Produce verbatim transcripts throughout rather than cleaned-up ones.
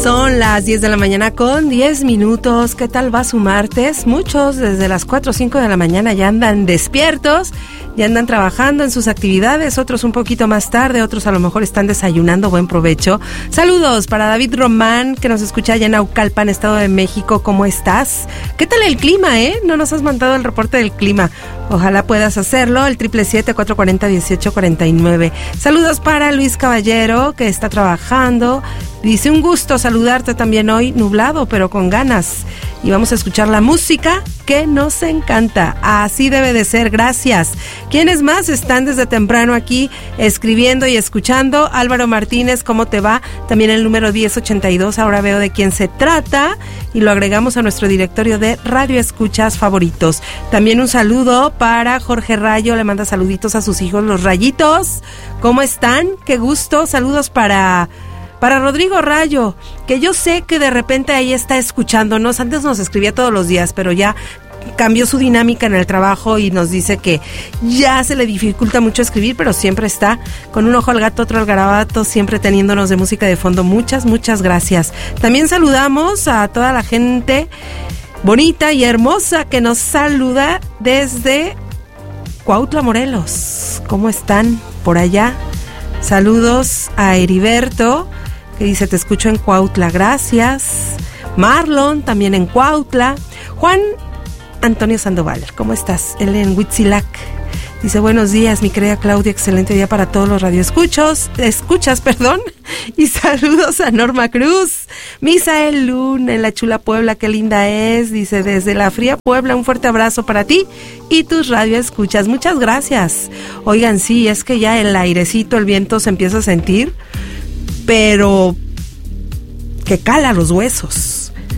Son las diez de la mañana con diez minutos. ¿Qué tal va su martes? Muchos desde las cuatro o cinco de la mañana ya andan despiertos, ya andan trabajando en sus actividades, otros un poquito más tarde, otros a lo mejor están desayunando. Buen provecho. Saludos para David Román, que nos escucha allá en Naucalpan, Estado de México. ¿Cómo estás? ¿Qué tal el clima, eh? No nos has mandado el reporte del clima. Ojalá puedas hacerlo, el triple siete, cuatro cuatro cero, dieciocho cuarenta y nueve. Saludos para Luis Caballero, que está trabajando. Dice, un gusto saludarte también hoy, nublado, pero con ganas. Y vamos a escuchar la música que nos encanta. Así debe de ser, gracias. ¿Quiénes más están desde temprano aquí escribiendo y escuchando? Álvaro Martínez, ¿cómo te va? También el número diez ochenta y dos, ahora veo de quién se trata. Y lo agregamos a nuestro directorio de Radio Escuchas favoritos. También un saludo para Jorge Rayo, le manda saluditos a sus hijos, los Rayitos. ¿Cómo están? Qué gusto. Saludos para... Para Rodrigo Rayo, que yo sé que de repente ahí está escuchándonos. Antes nos escribía todos los días, pero ya cambió su dinámica en el trabajo y nos dice que ya se le dificulta mucho escribir, pero siempre está con un ojo al gato, otro al garabato, siempre teniéndonos de música de fondo. Muchas, muchas gracias. También saludamos a toda la gente bonita y hermosa que nos saluda desde Cuautla, Morelos. ¿Cómo están por allá? Saludos a Heriberto, que dice, te escucho en Cuautla, gracias. Marlon, también en Cuautla. Juan Antonio Sandoval, ¿cómo estás? Él en Huitzilac. Dice, buenos días, mi querida Claudia, excelente día para todos los radioescuchos, escuchas, perdón, y saludos a Norma Cruz. Misael Luna, en la chula Puebla, qué linda es, dice, desde la fría Puebla, un fuerte abrazo para ti y tus radioescuchas, muchas gracias. Oigan, sí, es que ya el airecito, el viento se empieza a sentir, pero que cala los huesos.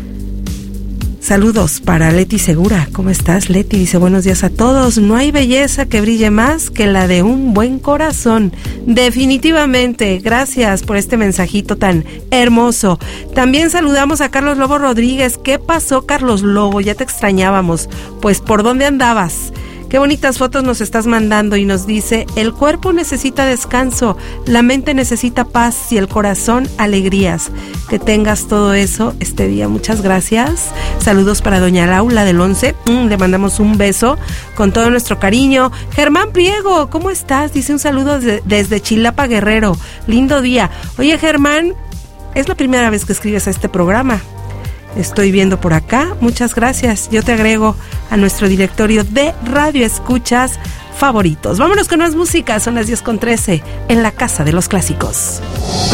Saludos para Leti Segura. ¿Cómo estás, Leti? Dice, buenos días a todos. No hay belleza que brille más que la de un buen corazón. Definitivamente. Gracias por este mensajito tan hermoso. También saludamos a Carlos Lobo Rodríguez. ¿Qué pasó, Carlos Lobo? Ya te extrañábamos. Pues, ¿por dónde andabas? Qué bonitas fotos nos estás mandando y nos dice, el cuerpo necesita descanso, la mente necesita paz y el corazón alegrías. Que tengas todo eso este día. Muchas gracias. Saludos para doña Laura del once. Mm, le mandamos un beso con todo nuestro cariño. Germán Priego, ¿cómo estás? Dice un saludo de, desde Chilapa, Guerrero. Lindo día. Oye, Germán, es la primera vez que escribes a este programa. Estoy viendo por acá, muchas gracias. Yo te agrego a nuestro directorio de Radio Escuchas favoritos. Vámonos con más música, son las diez con trece en la Casa de los Clásicos.